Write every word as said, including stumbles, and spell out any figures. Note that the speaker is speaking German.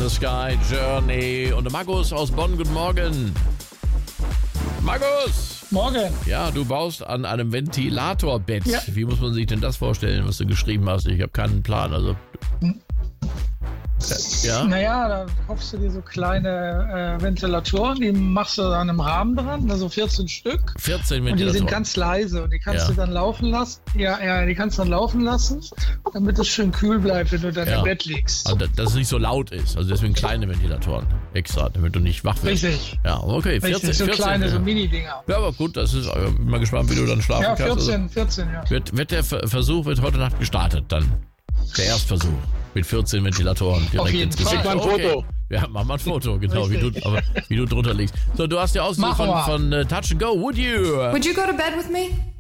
the Sky, Journey und Markus aus Bonn. Guten Morgen. Markus! Morgen. Ja, du baust an einem Ventilatorbett. Ja. Wie muss man sich denn das vorstellen, was du geschrieben hast? Ich habe keinen Plan. Also, Hm. äh, ja? Naja, da kaufst du dir so kleine äh, Ventilatoren, die machst du an einem Rahmen dran, also vierzehn Stück. vierzehn Und die Ventilatoren. sind ganz leise und die kannst Ja. du dann laufen lassen. Ja, ja, die kannst du dann laufen lassen, damit es schön kühl bleibt, wenn du dann Ja. im Bett liegst. Also, dass es nicht so laut ist. Also deswegen kleine Ventilatoren extra, damit du nicht wach wirst. Richtig. Ja, okay. vierzehn, Richtig, so vierzehn, kleine, ja. so Mini-Dinger. Ja, aber gut, das ist, äh, bin mal gespannt, wie du dann schlafen Ja, kannst. vierzehn, vierzehn, ja. Also, wird, wird der Ver- Versuch wird heute Nacht gestartet, dann. Der Erstversuch. Mit vierzehn Ventilatoren direkt jeden ins Fall. Gesicht. Schick mal ein Okay. Foto. Ja, mach mal ein Foto, genau, wie du, Richtig. aber, wie du drunter liegst. So, du hast die Auswahl Machen von, wir. von äh, Touch and Go. Would you? Would you go to bed with me?